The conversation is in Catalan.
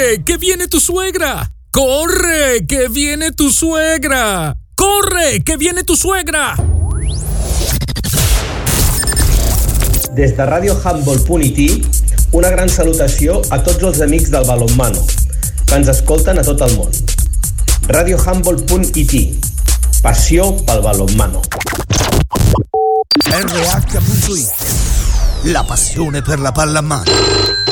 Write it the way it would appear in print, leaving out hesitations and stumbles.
¡Corre! ¡Que viene tu suegra! ¡Corre! ¡Que viene tu suegra! ¡Corre! ¡Que viene tu suegra! Des de radiohandball.it, una gran salutació a tots els amics del balonmano, que ens escolten a tot el món. radiohandball.it, passió pel balonmano. RH.it, la passione per la pallamano.